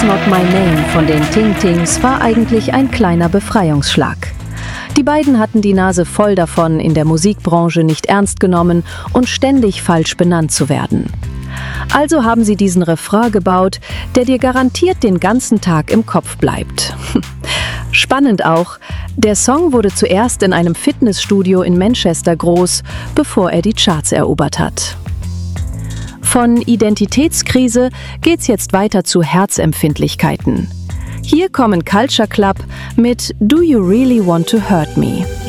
Not My Name von den Ting Tings war eigentlich ein kleiner Befreiungsschlag. Die beiden hatten die Nase voll davon, in der Musikbranche nicht ernst genommen und ständig falsch benannt zu werden. Also haben sie diesen Refrain gebaut, der dir garantiert den ganzen Tag im Kopf bleibt. Spannend auch, der Song wurde zuerst in einem Fitnessstudio in Manchester groß, bevor er die Charts erobert hat. Von Identitätskrise geht's jetzt weiter zu Herzempfindlichkeiten. Hier kommen Culture Club mit Do You Really Want to Hurt Me?